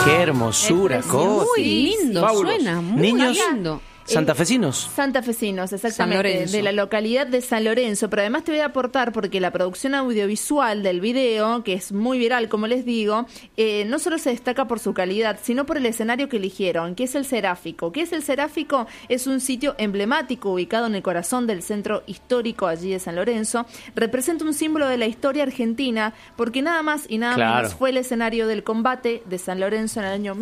Qué hermosura, Coti. Muy lindo, Fabuloso. suena muy Niños, lindo. Santafesinos. Santafesinos, San exactamente, Lorenzo. de la localidad de San Lorenzo. Pero además te voy a aportar, porque la producción audiovisual del video, que es muy viral, como les digo, no solo se destaca por su calidad, sino por el escenario que eligieron, que es el Seráfico. ¿Qué es el Seráfico? Es un sitio emblemático ubicado en el corazón del centro histórico allí de San Lorenzo. Representa un símbolo de la historia argentina, porque nada más y nada Claro. menos fue el escenario del combate de San Lorenzo en el año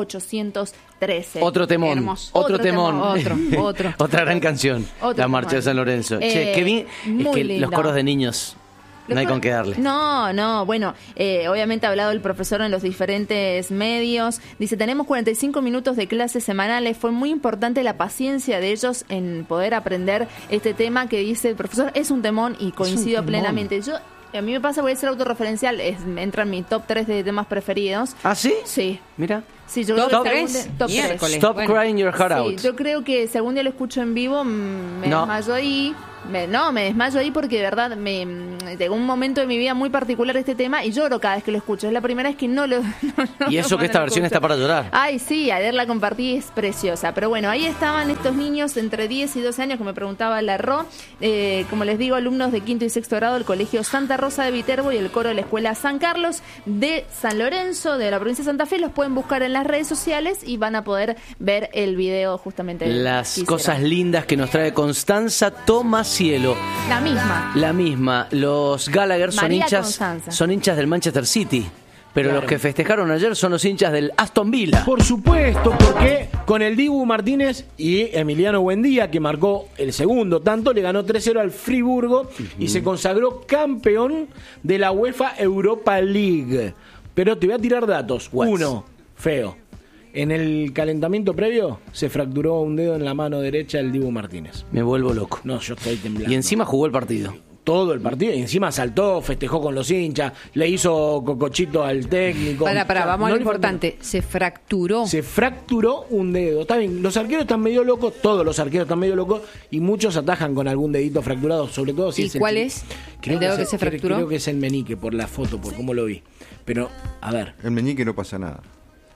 1813. Otro temón. Hermoso. Otro Otro temón. Otro. Otra gran canción. Otro La marcha temón. de San Lorenzo. Che, qué bien. Es muy que lindo. los coros de niños no hay con qué darle. No, bueno, obviamente ha hablado el profesor en los diferentes medios. Dice, tenemos 45 minutos de clases semanales. Fue muy importante la paciencia de ellos en poder aprender este tema que dice el profesor. Es un temón y coincido temón. plenamente. A mí me pasa, voy a ser autorreferencial, entra en mi top 3 de temas preferidos. ¿Ah, sí? Sí. Mira. Sí, yo Top creo que tres, top 3. miércoles. Stop Bueno. crying your heart out. Sí, yo creo que si algún día lo escucho en vivo, me No. desmayo ahí. Me desmayo ahí porque de verdad llegó un momento de mi vida muy particular este tema y lloro cada vez que lo escucho. Es la primera vez que no lo. Y eso que esta lo versión escucho. está para llorar. Ay, sí, ayer la compartí, es preciosa. Pero bueno, ahí estaban estos niños entre 10 y 12 años que me preguntaba la Ro. Como les digo, alumnos de quinto y sexto grado del Colegio Santa Rosa de Viterbo y el coro de la Escuela San Carlos de San Lorenzo, de la provincia de Santa Fe. Los pueden buscar en las redes sociales y van a poder ver el video justamente. Las que hicieron. cosas lindas que nos trae Constanza Tomacielo. La misma. La misma. Los Gallagher María Constanza. son hinchas del Manchester City. Pero Claro. los que festejaron ayer son los hinchas del Aston Villa. Por supuesto, porque con el Dibu Martínez y Emiliano Buendía, que marcó el segundo tanto, le ganó 3-0 al Friburgo y se consagró campeón de la UEFA Europa League. Pero te voy a tirar datos. What? Uno, feo. En el calentamiento previo se fracturó un dedo en la mano derecha del Dibu Martínez. Me vuelvo loco. No, yo estoy temblando. Y encima jugó el partido. Todo el partido, y encima saltó, festejó con los hinchas, le hizo cocochito al técnico. Para, vamos No a lo le faltó nada. importante. Se fracturó. Se fracturó un dedo. Está bien, los arqueros están medio locos, todos los arqueros están medio locos, y muchos atajan con algún dedito fracturado, sobre todo si ¿Y es cuál chi- es el dedo que se fracturó? Creo que es el meñique, por la foto, por cómo lo vi. Pero, a ver, El meñique no pasa nada.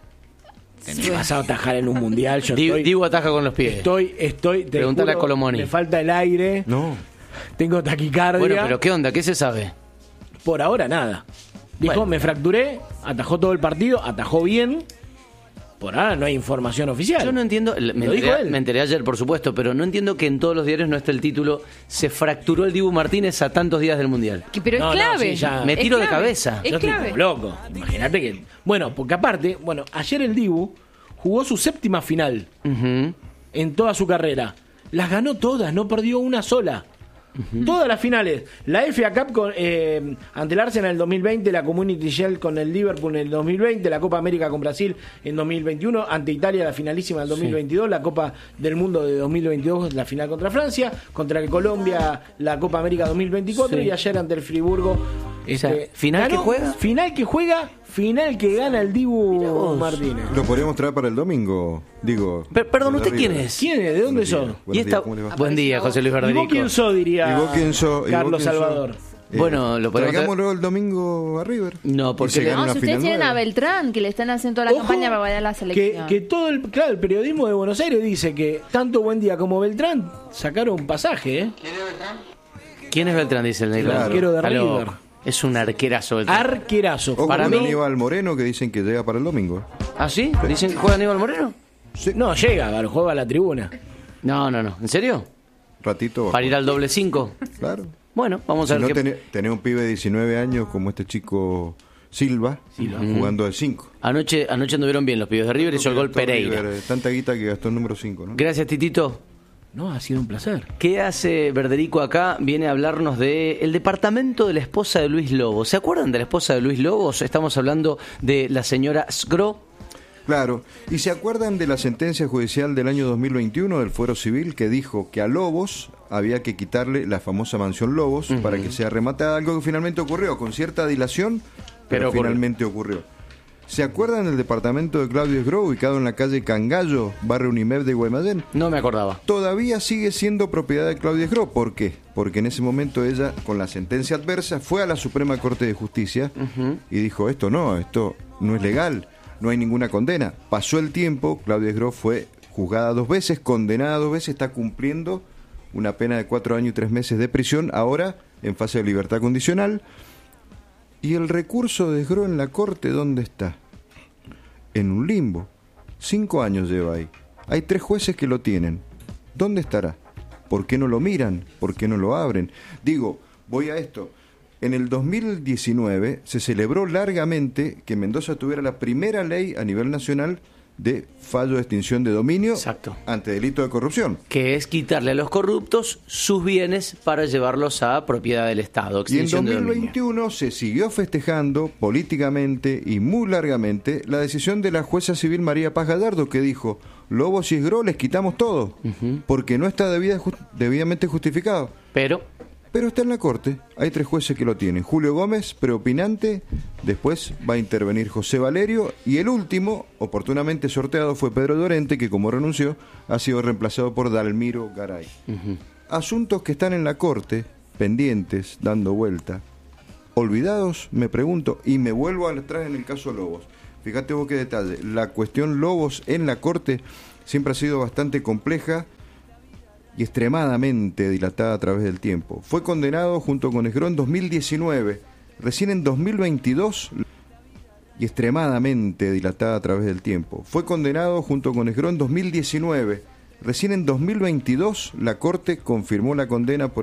me vas a atajar en un mundial, yo estoy... Dibu ataja con los pies. te Preguntale juro, a Colomoni. Me falta el aire, No. tengo taquicardia. Bueno, pero ¿qué onda? ¿Qué se sabe? Por ahora nada. Dijo, Bueno. me fracturé, atajó todo el partido, atajó bien. Por ahora no hay información oficial. Yo no entiendo, Lo dijo él. me enteré ayer, por supuesto, pero no entiendo que en todos los diarios no esté el título "Se fracturó el Dibu Martínez a tantos días del Mundial". Pero No, es no, clave. sí, ya. Me Es tiro de clave. cabeza. Es Yo estoy clave. como loco. Imagínate que... Bueno, porque aparte, ayer el Dibu jugó su séptima final Ujú. en toda su carrera. Las ganó todas, no perdió una sola. Todas las finales. La FA Cup ante el Arsenal en el 2020, la Community Shield con el Liverpool en el 2020, la Copa América con Brasil en 2021, ante Italia la finalísima del 2022, la Copa del Mundo de 2022, la final contra Francia, contra Colombia la Copa América 2024 Sí. y ayer ante el Friburgo. sea, ¿final ganó, que juega? Final que juega, final que gana el Dibu Martínez. Lo podríamos traer para el domingo. Digo. Perdón, de ¿usted quién River. es? ¿Quién es? ¿De dónde Buenos días. sos? Buenos Y esta- días, ¿cómo le va? Buen día, José Luis ¿Y vos Verderico. quién sos? Diría ¿Y vos quién sos? ¿Y Carlos vos quién sos? Salvador. Bueno, lo podemos Traigámoslo el domingo a River. No, porque Y se le- gana No, una si ustedes final tienen a nueva. Beltrán, que le están haciendo toda la Ojo, campaña para bailar la selección. Que todo el periodismo de Buenos Aires dice que tanto Buendía como Beltrán sacaron un pasaje, ¿eh? ¿Quién es Beltrán? Dice el negro. Claro. Arquero de Está loco. River. Es un arquerazo Beltrán. Arquerazo. Ojo Para con mí- Aníbal Moreno, que dicen que llega para el domingo. ¿Ah, sí? ¿Dicen que juega Aníbal Moreno? No, llega, lo juega a la tribuna. No. ¿En serio? Ratito. bajo. ¿Para ir al doble 5? Claro. Bueno, vamos a Si ver no, qué... tenés un pibe de 19 años como este chico Silva, jugando de 5. Anoche anduvieron bien los pibes de River, hizo el gol Pereira. Tanta guita que gastó el número 5, ¿no? Gracias, Titito. No, ha sido un placer. ¿Qué hace Verderico acá? Viene a hablarnos de el departamento de la esposa de Luis Lobos. ¿Se acuerdan de la esposa de Luis Lobos? Estamos hablando de la señora Sgro. Claro. ¿Y se acuerdan de la sentencia judicial del año 2021 del Fuero Civil que dijo que a Lobos había que quitarle la famosa mansión Lobos para que sea rematada? Algo que finalmente ocurrió, con cierta dilación, pero ocurrió. finalmente ocurrió. ¿Se acuerdan del departamento de Claudio Sgro, ubicado en la calle Cangallo, barrio Unimep de Guaymallén? No me acordaba. Todavía sigue siendo propiedad de Claudia Sgro. ¿Por qué? Porque en ese momento ella, con la sentencia adversa, fue a la Suprema Corte de Justicia y dijo, esto no es legal. no hay ninguna condena. Pasó el tiempo, Claudia Sgro fue juzgada 2 veces, condenada 2 veces, está cumpliendo una pena de 4 años y 3 meses de prisión, ahora en fase de libertad condicional. ¿Y el recurso de Sgro en la corte dónde está? En un limbo. 5 años lleva ahí. Hay 3 jueces que lo tienen. ¿Dónde estará? ¿Por qué no lo miran? ¿Por qué no lo abren? Digo, voy a esto. En el 2019 se celebró largamente que Mendoza tuviera la primera ley a nivel nacional de fallo de extinción de dominio. Exacto. Ante delito de corrupción. Que es quitarle a los corruptos sus bienes para llevarlos a propiedad del Estado. Y en Extinción de dominio. 2021 se siguió festejando políticamente y muy largamente la decisión de la jueza civil María Paz Gallardo, que dijo: Lobos y Sgro les quitamos todo, porque no está debidamente justificado. Pero está en la corte, hay 3 jueces que lo tienen. Julio Gómez, preopinante, después va a intervenir José Valerio, y el último, oportunamente sorteado, fue Pedro Llorente, que como renunció, ha sido reemplazado por Dalmiro Garay. Asuntos que están en la corte, pendientes, dando vuelta, olvidados, me pregunto, y me vuelvo atrás en el caso Lobos. Fíjate vos qué detalle, la cuestión Lobos en la corte siempre ha sido bastante compleja y extremadamente dilatada a través del tiempo. Fue condenado junto con Sgro en 2019, recién en 2022, y extremadamente dilatada a través del tiempo. Fue condenado junto con Sgro en 2019, recién en 2022 la Corte confirmó la condena por